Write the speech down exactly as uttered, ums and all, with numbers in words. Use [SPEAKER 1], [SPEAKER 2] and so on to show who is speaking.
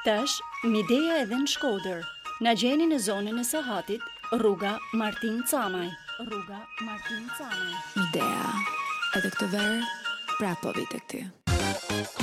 [SPEAKER 1] Tash, Mideja edhe në Shkodër. Na gjeni në zonën e Sahatit, rruga Martin Camaj. Rruga Martin Camaj.
[SPEAKER 2] Midea, edhe këtë verë, prapo vi tek ty.